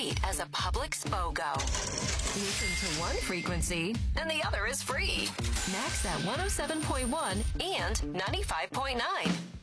great as a public SPOGO. Listen to one frequency, and the other is free. Max at 107.1 and 95.9.